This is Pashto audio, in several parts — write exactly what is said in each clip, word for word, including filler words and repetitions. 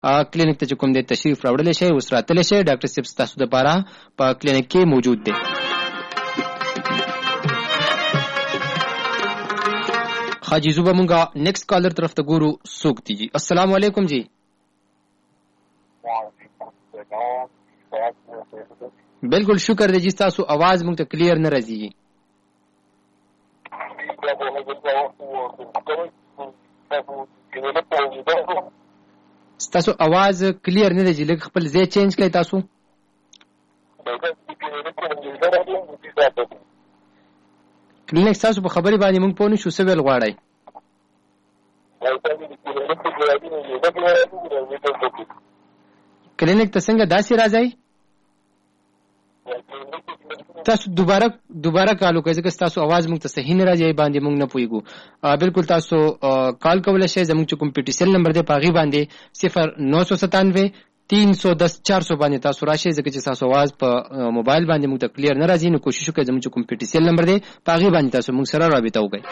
کلینیک ته کوم د تشریف راوړل شي اوس راتل شي. ډاکټر صاحب تاسو د لپاره په کلینیک کې موجود دی. حاجی زوبا مونږه نیکسٹ کالر طرف ته ګورو څوک دی جی. السلام علیکم جی. بالکل شکر دی جی تاسو आवाज مونږ ته کلیر نه راځي جی. تاسو आवाज کلیر نه دی جی لکه خپل ځای چینج کړئ تاسو. کلینیک تاسو په خبري باندې مونږ پونه شو څه ویل غواړئ؟ کلینیک ته څنګه داسې راځئ تاسو دوباره دوباره کال وکړئ ځکه تاسو आवाज مونږ ته صحیح نه راځي باندې مونږ نه پوهیږو. بالکل تاسو کال کولی شئ زموږ چې کوم پی ټي سیل نمبر دی په هغې باندې صفر نو سو ستانوے تین سو دس چار سو باندې تاسو راشئ ځکه چې تاسو आवाज په موبایل باندې مونږ ته کلیر نه راځي. نو کوشش وکړئ زموږ چې کوم پی ټي سیل نمبر دی په هغې باندې تاسو مونږ سره رابطه وکړئ.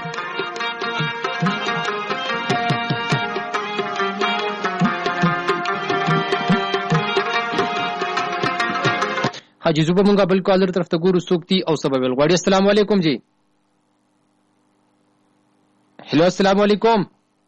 حاجی زوبا مونږه بل کالر طرف ته ګورو څوک دی او سبب ویل غواړي. السلام علیکم جی. هلو السلام علیکم.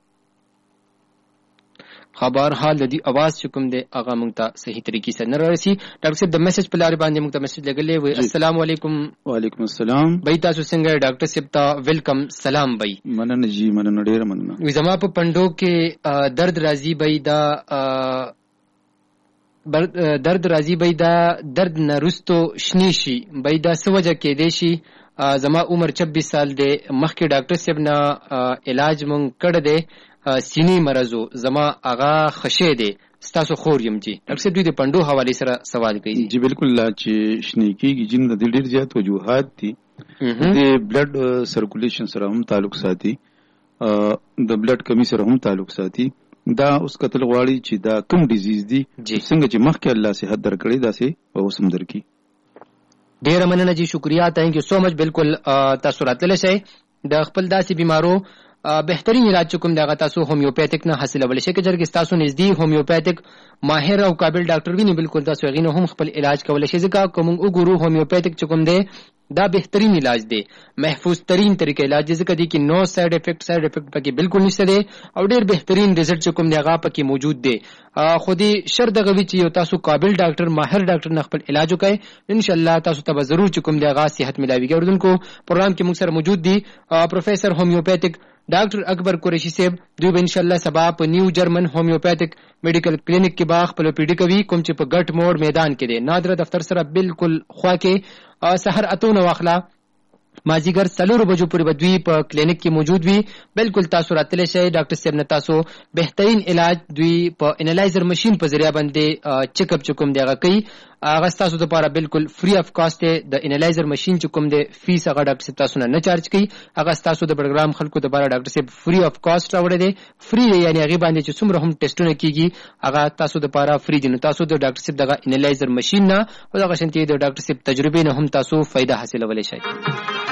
خبر حال د دې आवाज چې کوم دی هغه مونږ ته صحیح طریقې سره نه رارسي. ډاکټر صاحب د میسج په لارې باندې مونږ ته میسج لګلې وي. السلام علیکم. وعلیکم السلام. بای تاسو څنګه ډاکټر صاحب ته ویلکم سلام بای. مننه جی مننه ډیر مننه. وي زما په پندو کې درد راځي بای دا درد راځي بای دا درد نه رستو شنی شي بای دا څه وجه کېدی شي؟ زما عمر چوبیس سال دی مخکې ډاکټر صاحب نه علاج مونږ کړی دی سینې مرضو زما هغه خشی دی ستاسو خور یم جی. ډاکټر صاحب دوی د پندو حوالې سره سوال کوي جی. بالکل چې شنی کېږي جن د ډېر زیات وجوهات دي. د بلډ سرکولیشن سره هم تعلق ساتي د بلډ کمی سره هم تعلق ساتي. دا اوس کتل غواړي چې دا کوم ډیزیز دی څنګه چې مخکې الله صحت درکړي داسې اوس هم درکړي. ډېره مننه جی شکریه تھینک یو سو مچ. بالکل تاسو راتلی شئ د خپل داسې بیمارو بهترین علاج چې کوم دی هغه تاسو هومیوپیتک نه حاصلولی شئ. که چېرې ستاسو نږدې هومیوپیتک ماهر او قابل ډاکټر وي نو بالکل تاسو هغې نه هم خپل علاج کولی شئ ځکه که موږ وګورو هومیوپیتک چې کوم دی دا بهترین علاج دی محفوظ ترین طریقه علاج دی ځکه دی کې نو سایډ افیکټ سایډ افیکټ پکې بالکل نشته دی او ډېر بهترین رزلټ چې کوم دی هغه پکې موجود دی. خو دې شرط دغه وي چې یو تاسو قابل ډاکټر ماهر ډاکټر نه خپل علاج وکړئ انشاءالله تاسو ته به ضرور چې کوم دی هغه صحت ملاویږي. اردوونکو پروګرام کې موږ سره موجود دي پروفیسر هومیوپیتک ډاکټر اکبر قریشي صاحب. دوی به انشاءالله سبا په نیو جرمن هومیوپیتک میډیکل کلینیک کې به خپل پی ډي کوي کوم چې په ګټ موړ میدان کې دی نادره دفتر سره بالکل خوا کې سحر اتو نه واخله مازیګر څلورو بجو پورې به دوی په کلینیک کې موجود وي. بالکل تاسو راتلی شئ ډاکټر صاحب نه تاسو بهترین علاج دوی په انالایزر مشین په ذریعه باندې چیک اپ چې کوم دی هغه کوي هغه ستاسو دپاره بالکل فری اف کاسټ دی. د انالایزر مشین چې کوم دی فیس هغه ډاکټر صاحب تاسو نه نه چارج کوي هغه ستاسو د پروګرام خلکو دپاره ډاکټر صاحب فری اف کاسټ راوړی دی فری دی یعنې هغې باندې چې څومره هم ټیسټونه کېږي هغه تاسو دپاره فری دي. نو تاسو د ډاکټر صاحب دغه انالایزر مشین نه او دغه شانتې د ډاکټر صاحب تجربې نه هم تاسو فایده حاصلولی شئ.